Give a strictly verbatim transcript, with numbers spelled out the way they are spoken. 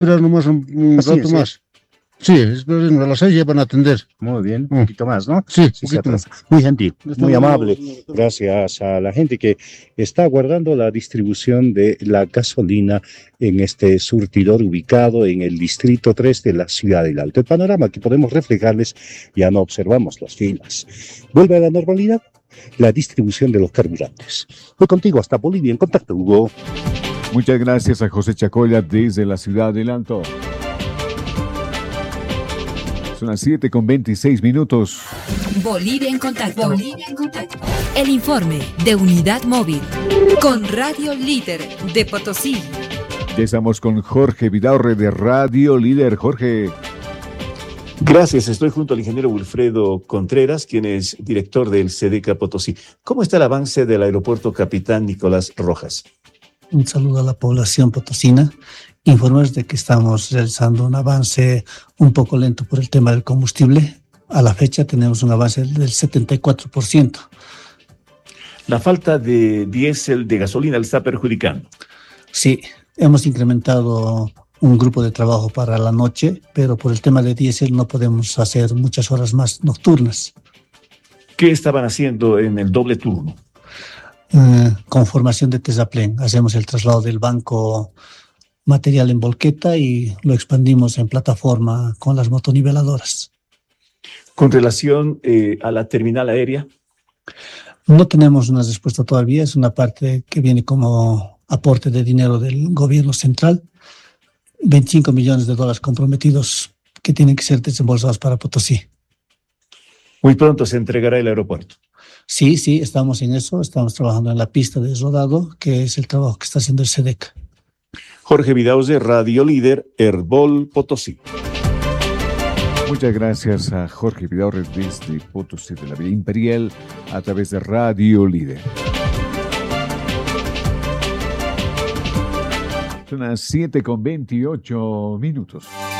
esperar nomás un, un Así rato es, más. Sí, esperen, a las seis ya van a atender. Muy bien, Mm. un poquito más, ¿no? Sí, Sí, un se poquito más. atrasa. Muy gentil, Está muy bueno, amable. señor. Gracias a la gente que está aguardando la distribución de la gasolina en este surtidor ubicado en el distrito tres de la ciudad del Alto. El panorama que podemos reflejarles, ya no observamos las filas. Vuelve a la normalidad la distribución de los carburantes. Voy contigo hasta Bolivia en contacto, Hugo. Muchas gracias a José Chacoya desde la ciudad del Alto. Son las siete con veintiséis minutos. Bolivia en contacto. Bolivia en contacto. El informe de Unidad Móvil con Radio Líder de Potosí. Ya estamos con Jorge Vidaurre de Radio Líder. Jorge. Gracias, estoy junto al ingeniero Wilfredo Contreras, quien es director del SEDECA Potosí. ¿Cómo está el avance del aeropuerto Capitán Nicolás Rojas? Un saludo a la población potosina. Informarles de que estamos realizando un avance un poco lento por el tema del combustible. A la fecha tenemos un avance del setenta y cuatro por ciento. La falta de diésel, de gasolina, le está perjudicando. Sí, hemos incrementado un grupo de trabajo para la noche, pero por el tema de diésel no podemos hacer muchas horas más nocturnas. ¿Qué estaban haciendo en el doble turno? Eh, con formación de Tesaplén, hacemos el traslado del banco material en volqueta y lo expandimos en plataforma con las motoniveladoras. Con relación eh, a la terminal aérea. No tenemos una respuesta todavía, es una parte que viene como aporte de dinero del gobierno central, veinticinco millones de dólares comprometidos que tienen que ser desembolsados para Potosí. Muy pronto se entregará el aeropuerto. Sí, sí, estamos en eso, estamos trabajando en la pista de rodado, que es el trabajo que está haciendo el SEDECA. Jorge Vidauze, Radio Líder, Herbol, Potosí. Muchas gracias a Jorge Vidaurre desde Potosí de la Vía Imperial a través de Radio Líder. Son las siete con veintiocho minutos.